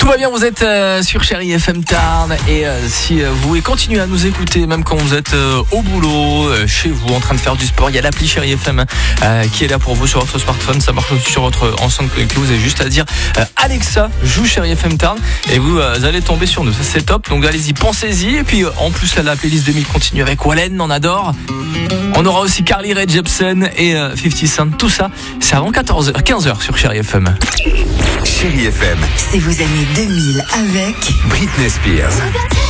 va bien, vous êtes sur Chérie FM Tarn et si vous voulez continuer à nous écouter même quand vous êtes au boulot, chez vous, en train de faire du sport, il y a l'appli Chérie FM qui est là pour vous sur votre smartphone. Ça marche aussi sur votre enceinte connectée. Vous avez juste à dire Alexa, joue Chérie FM Tarn et vous allez tomber sur nous. Ça c'est top. Donc allez-y, pensez-y. Et puis en plus la playlist 2000 continue avec Wallen, on adore. On aura aussi Carly Rae Jepsen et 50 Cent. Tout ça, c'est avant 15h sur Chérie FM. Chérie FM, C'est vos années 2000 avec Britney Spears.